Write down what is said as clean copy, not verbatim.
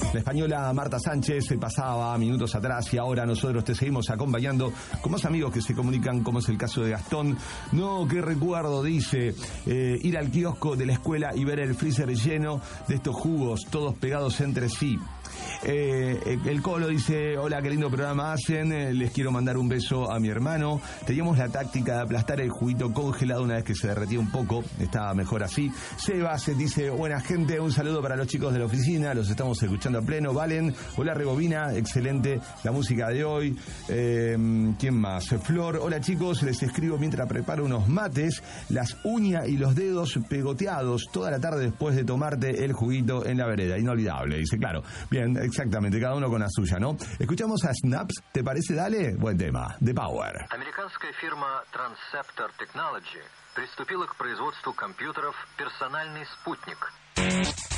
La española Marta Sánchez se pasaba minutos atrás y ahora nosotros te seguimos acompañando con más amigos que se comunican, como es el caso de Gastón. No, qué recuerdo, dice, ir al kiosco de la escuela y ver el freezer lleno de estos jugos, todos pegados entre sí. El Colo dice: hola, qué lindo programa hacen, les quiero mandar un beso a mi hermano. Teníamos la táctica de aplastar el juguito congelado una vez que se derretía un poco, estaba mejor así. Sebas dice: buena gente, un saludo para los chicos de la oficina, los estamos escuchando a pleno. Valen, hola Rebobina, excelente la música de hoy. ¿Quién más? Flor, hola chicos, les escribo mientras preparo unos mates, las uñas y los dedos pegoteados toda la tarde después de tomarte el juguito en la vereda. Inolvidable, dice, claro. Bien, exactamente, cada uno con la suya, ¿no? Escuchamos a Snaps, ¿te parece? Dale, buen tema, The Power. Американская фирма Transceptor Technology приступила к производству компьютеров «Персональный спутник».